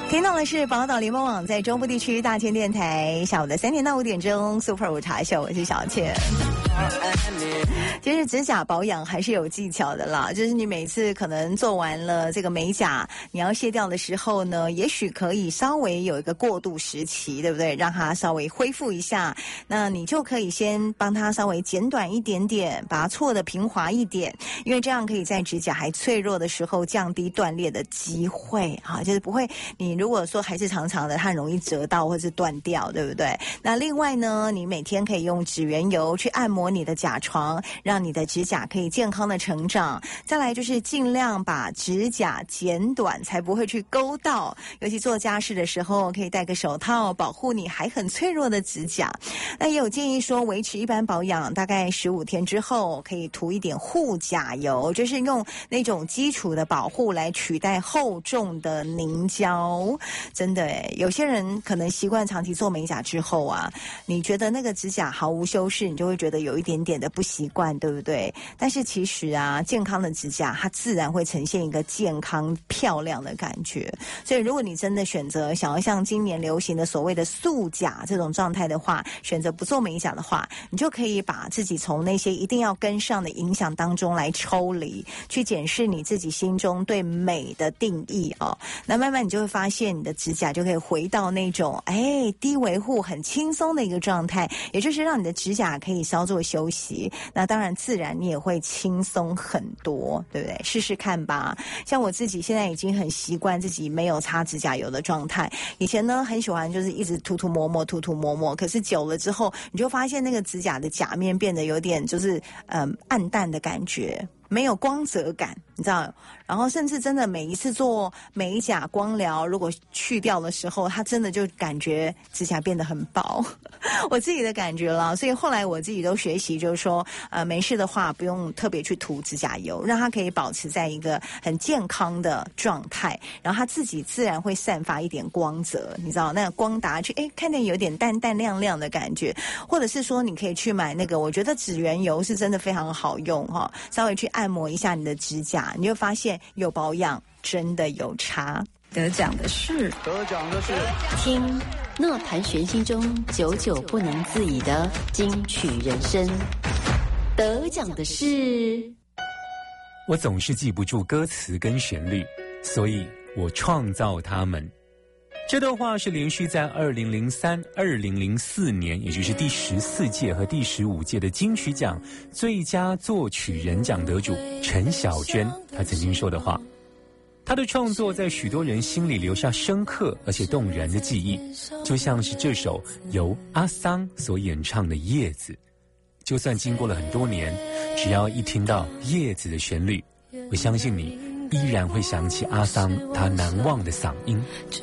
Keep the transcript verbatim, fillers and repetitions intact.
听到的是宝岛联播网在中部地区大千电台下午的三点到五点钟 Super 午茶秀，我是小倩。其实指甲保养还是有技巧的啦，就是你每次可能做完了这个美甲，你要卸掉的时候呢，也许可以稍微有一个过渡时期，对不对？让它稍微恢复一下，那你就可以先帮它稍微剪短一点点，把它搓得平滑一点，因为这样可以在指甲还脆弱的时候降低断裂的机会啊，就是不会你如果说还是长长的，它很容易折到或是断掉，对不对？那另外呢，你每天可以用指缘油去按摩你的甲床，让你的指甲可以健康的成长。再来就是尽量把指甲剪短，才不会去勾到，尤其做家事的时候可以戴个手套保护你还很脆弱的指甲。那也有建议说维持一般保养大概十五天之后可以涂一点护甲油，就是用那种基础的保护来取代厚重的凝胶。真的耶，有些人可能习惯长期做美甲之后啊，你觉得那个指甲毫无修饰，你就会觉得有一点点的不习惯，对不对？但是其实啊，健康的指甲它自然会呈现一个健康漂亮的感觉。所以如果你真的选择想要像今年流行的所谓的素甲这种状态的话，选择不做美甲的话，你就可以把自己从那些一定要跟上的影响当中来抽离，去检视你自己心中对美的定义哦。那慢慢你就会发现你的指甲就可以回到那种哎低维护很轻松的一个状态，也就是让你的指甲可以稍作休息，那当然自然你也会轻松很多，对不对？试试看吧。像我自己现在已经很习惯自己没有擦指甲油的状态，以前呢很喜欢就是一直涂涂抹抹涂涂抹抹，可是久了之后你就发现那个指甲的甲面变得有点就是嗯暗淡的感觉，没有光泽感，你知道，然后甚至真的每一次做美甲光疗，如果去掉的时候，它真的就感觉指甲变得很薄，我自己的感觉啦。所以后来我自己都学习，就是说，呃，没事的话不用特别去涂指甲油，让它可以保持在一个很健康的状态，然后它自己自然会散发一点光泽，你知道，那个光打去，哎，看见有点淡淡亮亮的感觉，或者是说你可以去买那个，我觉得指缘油是真的非常好用哈，稍微去按摩一下你的指甲，你就发现有保养真的有差。 得奖的是， 得奖的是听乐坛玄心中久久不能自已的金曲人生。得奖的是， 我总是记不住歌词跟旋律，所以我创造它们。这段话是连续在二零零三、二零零四年，也就是第十四届和第十五届的金曲奖最佳作曲人奖得主陈小娟，她曾经说的话。她的创作在许多人心里留下深刻而且动人的记忆，就像是这首由阿桑所演唱的《叶子》。就算经过了很多年，只要一听到《叶子》的旋律，我相信你依然会想起阿桑他难忘的嗓音。